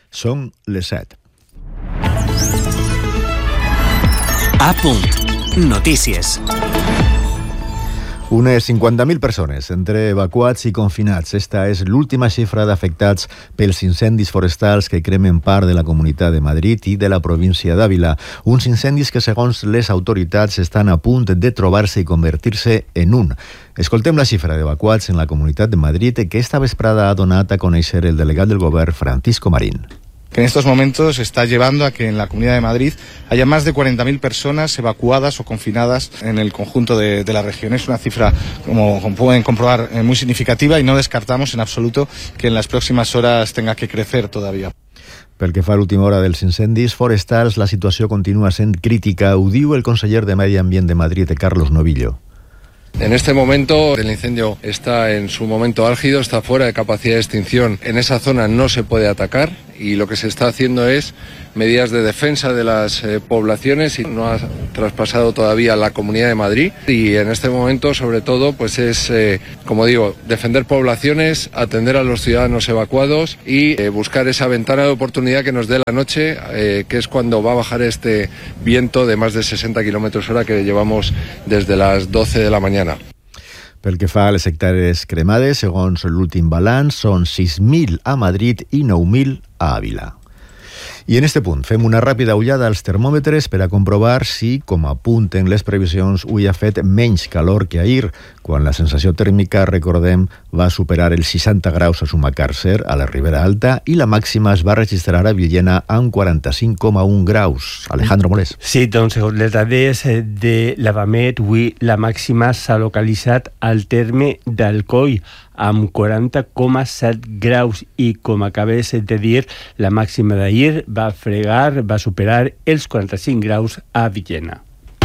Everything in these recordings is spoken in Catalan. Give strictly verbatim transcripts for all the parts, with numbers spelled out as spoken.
Són les set. A punt. Notícies. Unes cinquanta mil persones, entre evacuats i confinats. Esta és l'última xifra d'afectats pels incendis forestals que cremen part de la Comunitat de Madrid i de la província d'Àvila. Uns incendis que, segons les autoritats, estan a punt de trobar-se i convertir-se en un. Escoltem la xifra d'evacuats en la Comunitat de Madrid que esta vesprada ha donat a conèixer el delegat del govern, Francisco Marín. Que en estos momentos está llevando a que en la Comunidad de Madrid haya más de cuarenta mil personas evacuadas o confinadas en el conjunto de, de la región. Es una cifra, como, como pueden comprobar, eh, muy significativa y no descartamos en absoluto que en las próximas horas tenga que crecer todavía. Pel que fa a l'última hora dels incendis forestals, la situació continua sent crítica. Ho diu el conseller de Medi Ambient de Madrid, Carlos Novillo. En este momento el incendio está en su momento álgido, está fuera de capacidad de extinción. En esa zona no se puede atacar y lo que se está haciendo es medidas de defensa de las eh, poblaciones y no ha traspasado todavía la Comunidad de Madrid. Y en este momento, sobre todo, pues es, eh, como digo, defender poblaciones, atender a los ciudadanos evacuados y eh, buscar esa ventana de oportunidad que nos dé la noche, eh, que es cuando va a bajar este viento de más de sesenta kilómetros hora que llevamos desde las doce de la mañana. Pel que fa a les hectàrees cremades, segons l'últim balanç, són sis mil a Madrid i nou mil a Àvila. I en este punt fem una ràpida ullada als termòmetres per a comprovar si, com apunten les previsions, avui ha fet menys calor que ahir, quan la sensació tèrmica, recordem, va superar els seixanta graus a Sumacàrcer, a la Ribera Alta, i la màxima es va registrar a Villena amb quaranta-cinc coma un graus. Alejandro Molés. Sí, doncs, segons les dades de l'Avamet, avui la màxima s'ha localitzat al terme d'Alcoi, amb quaranta coma set graus, i com acabes de dir, la màxima d'ahir va fregar, va superar els quaranta-cinc graus a Villena.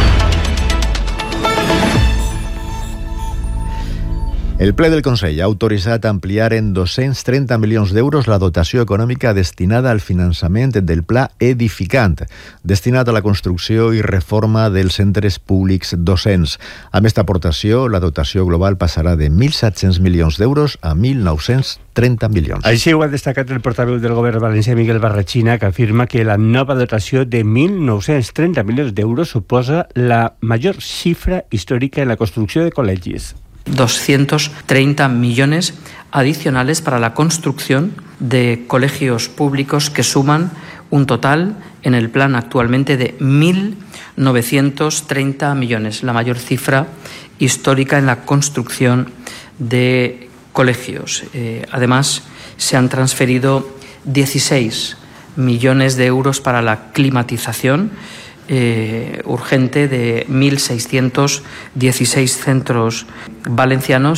El ple del Consell ha autoritzat ampliar en dos-cents trenta milions d'euros la dotació econòmica destinada al finançament del Pla Edificant, destinat a la construcció i reforma dels centres públics docents. Amb esta aportació, la dotació global passarà de mil set-cents milions d'euros a mil nou-cents trenta milions. Així ho ha destacat el portaveu del govern valencià, Miguel Barrachina, que afirma que la nova dotació de mil nou-cents trenta milions d'euros suposa la major xifra històrica en la construcció de col·legis. doscientos treinta millones adicionales para la construcción de colegios públicos que suman un total en el plan actualmente de mil novecientos treinta millones, la mayor cifra histórica en la construcción de colegios. Eh, además, se han transferido dieciséis millones de euros para la climatización Eh, urgente de mil seiscientos dieciséis centros valencianos.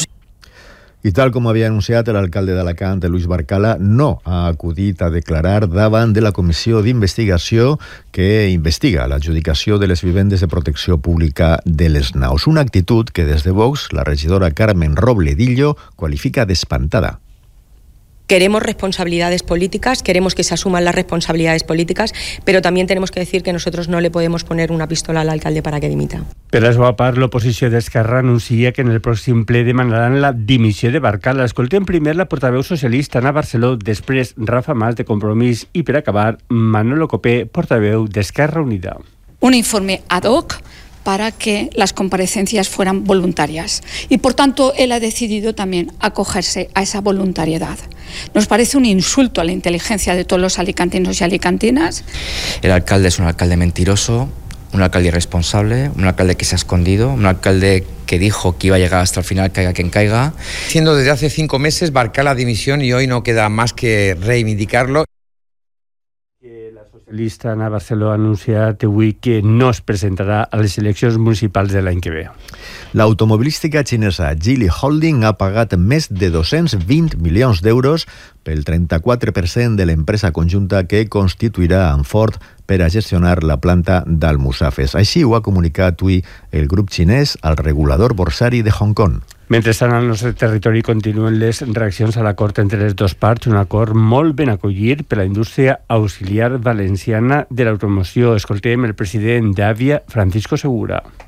I tal com havia anunciat l'alcalde d'Alacant, Luis Barcala, no ha acudit a declarar davant de la comissió d'investigació que investiga l'adjudicació de les vivendes de protecció pública de les naus. Una actitud que des de Vox la regidora Carmen Robledillo qualifica d'espantada. Queremos responsabilidades políticas, queremos que se asuman las responsabilidades políticas, pero también tenemos que decir que nosotros no le podemos poner una pistola al alcalde para que dimita. Per la seva part, l'oposició d'Esquerra anuncia que en el pròxim ple demanaran la dimissió de Barcala. Escoltem primer la portaveu socialista Ana Barceló, després Rafa Mas de Compromís i, per acabar, Manolo Copé, portaveu d'Esquerra Unida. Un informe ad hoc para que las comparecencias fueran voluntarias. Y, por tanto, él ha decidido también acogerse a esa voluntariedad. Nos parece un insulto a la inteligencia de todos los alicantinos y alicantinas. El alcalde es un alcalde mentiroso, un alcalde irresponsable, un alcalde que se ha escondido, un alcalde que dijo que iba a llegar hasta el final, caiga quien caiga. Siendo desde hace cinco meses Barcala dimisión y hoy no queda más que reivindicarlo. La socialista Ana Barceló ha anunciat avui que no es presentarà a les eleccions municipals de l'any que ve. L'automobilística xinesa Geely Holding ha pagat més de dos-cents vint milions d'euros pel trenta-quatre per cent de l'empresa conjunta que constituirà amb Ford per a gestionar la planta d'Almussafes. Així ho ha comunicat avui el grup xinès al regulador borsari de Hong Kong. Mentrestant, al nostre territori continuen les reaccions a l'acord entre les dues parts, un acord molt ben acollit per la indústria auxiliar valenciana de l'automoció. Escoltem el president d'Àvia, Francisco Segura.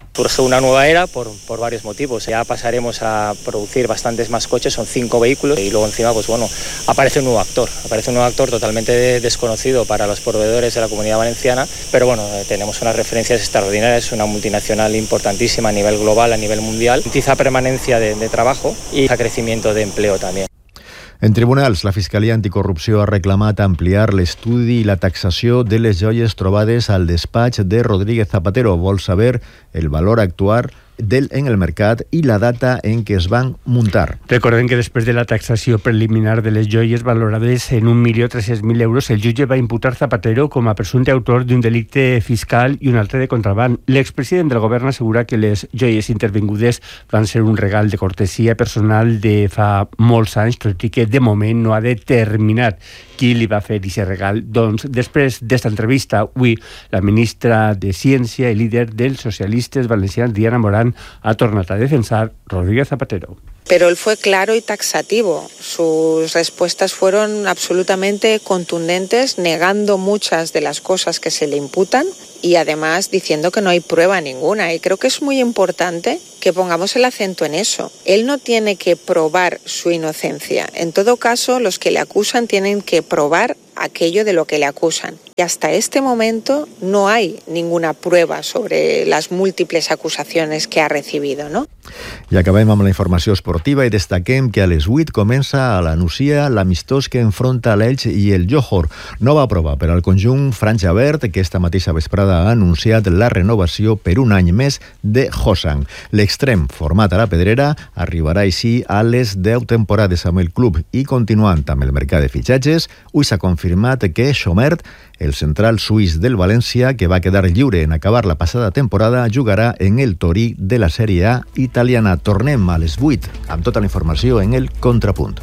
Surge una nueva era por, por varios motivos. Ya pasaremos a producir bastantes más coches, son cinco vehículos y luego encima, pues bueno, aparece un nuevo actor. Aparece un nuevo actor totalmente desconocido para los proveedores de la Comunidad Valenciana, pero bueno, tenemos unas referencias extraordinarias, es una multinacional importantísima a nivel global, a nivel mundial, garantiza permanencia de, de trabajo y crecimiento de empleo también. En tribunals, la Fiscalia Anticorrupció ha reclamat ampliar l'estudi i la taxació de les joies trobades al despatx de Rodríguez Zapatero. Vol saber el valor actual del en el mercat i la data en què es van muntar. Recordem que després de la taxació preliminar de les joies valorades en un milió tres-cents mil euros, el jutge va imputar Zapatero com a presumpte autor d'un delicte fiscal i un altre de contraban. L'expresident del govern assegura que les joies intervingudes van ser un regal de cortesia personal de fa molts anys, tot i que de moment no ha determinat qui li va fer aquest regal. Doncs, després d'esta entrevista, avui la ministra de Ciència i líder dels socialistes valencians, Diana Morán, ha tornat a defensar Rodríguez Zapatero. Pero él fue claro y taxativo. Sus respuestas fueron absolutamente contundentes, negando muchas de las cosas que se le imputan y además diciendo que no hay prueba ninguna. Y creo que es muy importante que pongamos el acento en eso. Él no tiene que probar su inocencia. En todo caso, los que le acusan tienen que probar aquello de lo que le acusan. Y hasta este momento no hay ninguna prueba sobre las múltiples acusaciones que ha recibido, ¿no? I acabem amb la informació esportiva i destaquem que a les vuit comença a la Nucia l'amistós que enfronta l'Elx i el Johor. Nova prova per al conjunt franja verd, que esta mateixa vesprada ha anunciat la renovació per un any més de Hossang. L'extrem, format a la Pedrera, arribarà així a les deu temporades amb el club i continuant amb el mercat de fitxatges, avui s'ha confirmat que Schomert, el central suís del València, que va quedar lliure en acabar la passada temporada, jugarà en el Torí de la Sèrie A italiana. Tornem a les vuit amb tota la informació en el Contrapunt.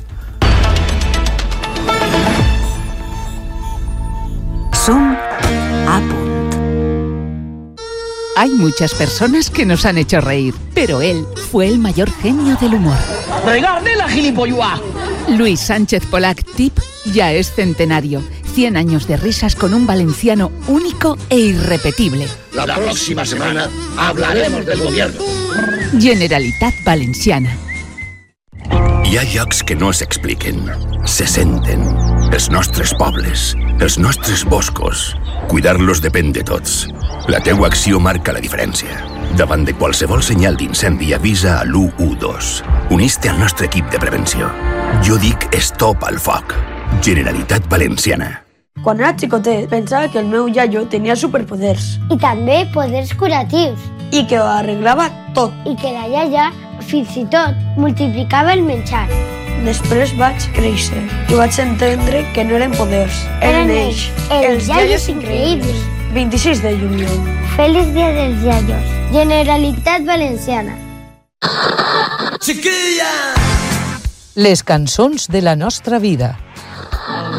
Som a punt. Hay muchas personas que nos han hecho reír, pero él fue el mayor genio del humor. ¡Regarde la gilipollas! Luis Sánchez Polac, Tip, ya es centenario. cien años de risas con un valenciano único e irrepetible. La próxima semana hablaremos del gobierno. Generalitat Valenciana. Hi ha llocs que no s'expliquen, se senten. Els nostres pobles, els nostres boscos. Cuidar-los depèn de tots. La teua acció marca la diferència. Davant de qualsevol senyal d'incendi, avisa a l'u u dos. Unís-te al nostre equip de prevenció. Jo dic stop al foc. Generalitat Valenciana. Quan era xicotet, pensava que el meu iaio tenia superpoders. I també poders curatius. I que ho arreglava tot. I que la iaia, fins i tot, multiplicava el menjar. Després vaig créixer i vaig entendre que no eren poders. Eren ells, els iaios increïbles. vint-i-sis de juliol. Feliç dia dels iaios. Generalitat Valenciana. Chiquilla! Les cançons de la nostra vida.